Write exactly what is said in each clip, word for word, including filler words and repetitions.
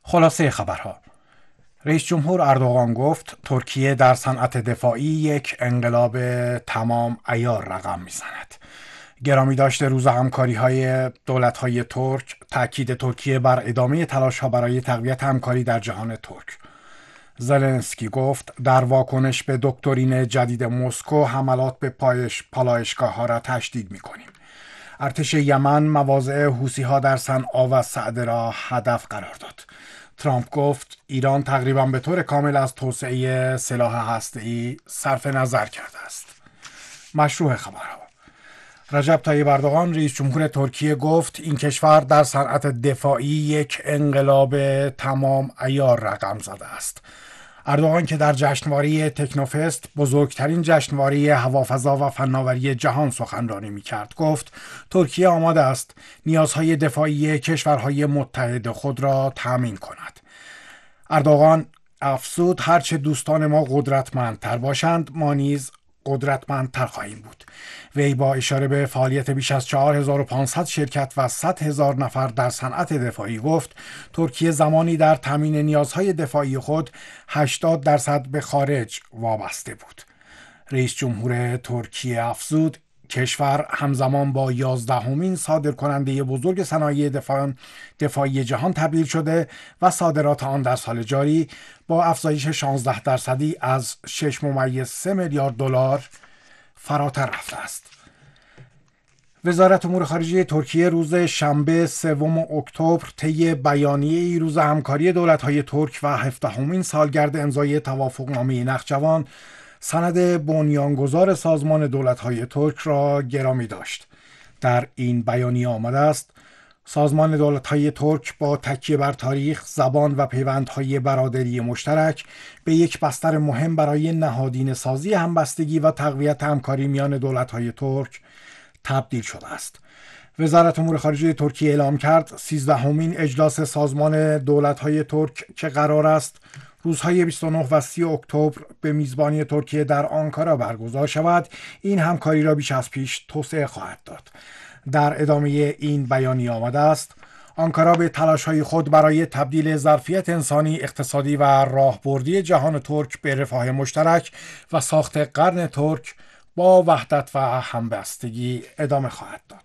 خلاصه خبرها: رئیس جمهور اردوغان گفت ترکیه در صنعت دفاعی یک انقلاب تمام عیار رقم میزند. گرامی داشته روز همکاری های دولت های ترک، تاکید ترکیه بر ادامه تلاش ها برای تقویت همکاری در جهان ترک. زلنسکی گفت در واکنش به دکترین جدید مسکو حملات به پایش پالایشگاه ها را تشدید می کنیم. ارتش یمن مواضع حوثی ها در صنعا و سعده را هدف قرار داد. ترامپ گفت ایران تقریبا به طور کامل از توسعه سلاح هسته‌ای صرف نظر کرده است. مشروع خبرها: رجب طیب اردوغان رئیس جمهور ترکیه گفت این کشور در صنعت دفاعی یک انقلاب تمام عیار رقم زده است. اردوغان که در جشنواره تکنوفست، بزرگترین جشنواره هوافضا و فناوری جهان، سخنرانی می‌کرد، گفت ترکیه آماده است نیازهای دفاعی کشورهای متحد خود را تامین کند. اردوغان افزود هرچه دوستان ما قدرتمندتر باشند ما نیز قدرتمندتر خواهیم بود. وی با اشاره به فعالیت بیش از چهار هزار و پانصد شرکت و صد هزار نفر در صنعت دفاعی گفت ترکیه زمانی در تامین نیازهای دفاعی خود هشتاد درصد به خارج وابسته بود. رئیس جمهور ترکیه افزود کشور همزمان با یازدهمین صادرکننده بزرگ صنایع دفاع دفاعی جهان تبدیل شده و صادرات آن در سال جاری با افزایش شانزده درصدی از شش ممیز سه میلیارد دلار فراتر رفته است. وزارت امور خارجه ترکیه روز شنبه سوم اکتبر طی بیانیه‌ای روز همکاری دولت‌های ترک و هفدهمین سالگرد امضای توافقنامه نخجوان سند بنیانگذار سازمان دولت‌های ترک را گرامی داشت. در این بیانیه آمده است سازمان دولت‌های ترک با تکیه بر تاریخ، زبان و پیوندهای برادری مشترک به یک بستر مهم برای نهادینه سازی همبستگی و تقویت همکاری میان دولت‌های ترک تبدیل شده است. وزارت امور خارجه ترکیه اعلام کرد سیزدهمین اجلاس سازمان دولت‌های ترک که قرار است روزهای بیست و نه و سی اکتبر به میزبانی ترکیه در آنکارا برگزار شود، این همکاری را بیش از پیش توسعه خواهد داد. در ادامه این بیانیه آمده است آنکارا به تلاش‌های خود برای تبدیل ظرفیت انسانی، اقتصادی و راهبردی جهان ترک به رفاه مشترک و ساخت قرن ترک با وحدت و همبستگی ادامه خواهد داد.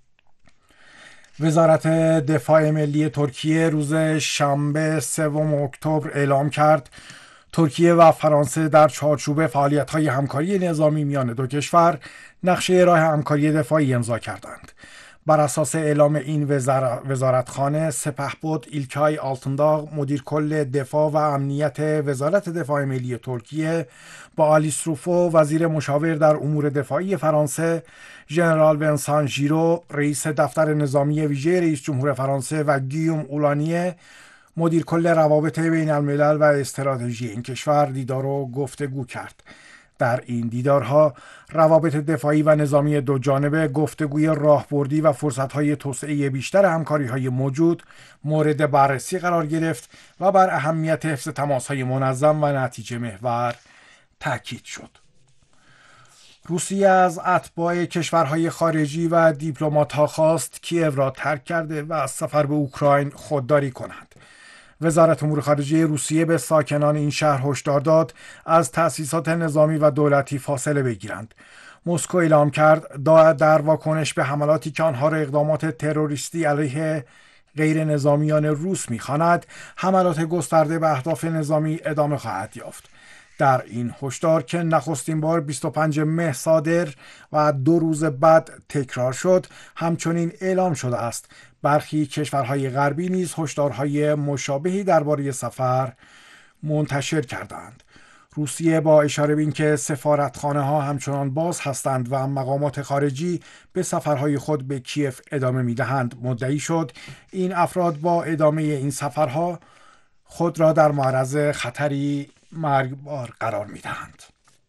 وزارت دفاع ملی ترکیه روز شنبه سوم اکتبر اعلام کرد ترکیه و فرانسه در چارچوب فعالیت‌های همکاری نظامی میان دو کشور نقشه راه همکاری دفاعی امضا کردند. بر اساس اعلام این وزارتخانه سپهبد ایلکای آلتنداغ مدیر کل دفاع و امنیت وزارت دفاع ملی ترکیه با آلیس روفو وزیر مشاور در امور دفاعی فرانسه، ژنرال ونسان ژیرو رئیس دفتر نظامی ویژه رئیس جمهور فرانسه و گیوم اولانیه مدیر کل روابط بین الملل و استراتژی این کشور دیدار و گفتگو کرد. در این دیدارها روابط دفاعی و نظامی دو جانبه، گفتگوی راهبردی و فرصت‌های توسعه بیشتر همکاری‌های موجود مورد بررسی قرار گرفت و بر اهمیت حفظ تماس‌های منظم و نتیجه محور تاکید شد. روسیه از اتباع کشورهای خارجی و دیپلمات‌ها خواست کیև را ترک کرده و از سفر به اوکراین خودداری کنند. وزارت امور خارجه روسیه به ساکنان این شهر هشدار داد از تأسیسات نظامی و دولتی فاصله بگیرند. مسکو اعلام کرد در واکنش به حملاتی که آنها را اقدامات تروریستی علیه غیر نظامیان روس می‌خواند، حملات گسترده به اهداف نظامی ادامه خواهد یافت. در این هشدار که نخستین بار بیست و پنجم مهر صادر و دو روز بعد تکرار شد، همچنین اعلام شده است برخی کشورهای غربی نیز هشدارهای مشابهی درباره سفر منتشر کردند. روسیه با اشاره به اینکه سفارتخانه ها همچنان باز هستند و مقامات خارجی به سفرهای خود به کیև ادامه میدهند مدعی شد این افراد با ادامه این سفرها خود را در معرض خطری مرگبار قرار میدهند.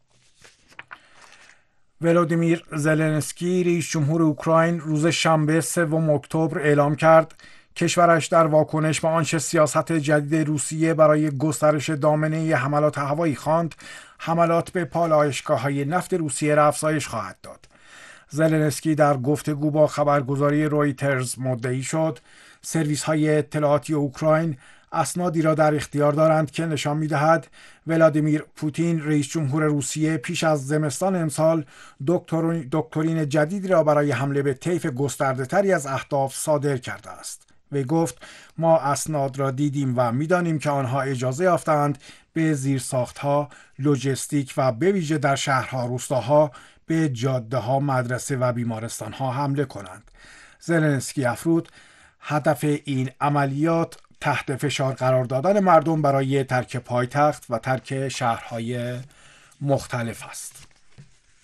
ولودیمیر زلنسکی رئیس جمهور اوکراین روز شنبه سوم اکتبر اعلام کرد کشورش در واکنش به آنچه سیاست جدید روسیه برای گسترش دامنه حملات هوایی خواند، حملات به پالایشگاه‌های نفت روسیه را افزایش خواهد داد. زلنسکی در گفتگو با خبرگزاری رویترز مدعی شد سرویس‌های اطلاعاتی اوکراین اسنادی را در اختیار دارند که نشان می‌دهد ولادیمیر پوتین رئیس جمهور روسیه پیش از زمستان امسال دکترین جدیدی را برای حمله به طیف گسترده‌تری از اهداف صادر کرده است. وی گفت ما اسناد را دیدیم و می‌دانیم که آنها اجازه یافتند به زیرساخت‌ها، لوجستیک و به ویژه در شهرها، روستاها، به جاده‌ها، مدرسه و بیمارستان‌ها حمله کنند. زلنسکی افرود هدف این عملیات تحت فشار قرار دادن مردم برای ترک پایتخت و ترک شهرهای مختلف است.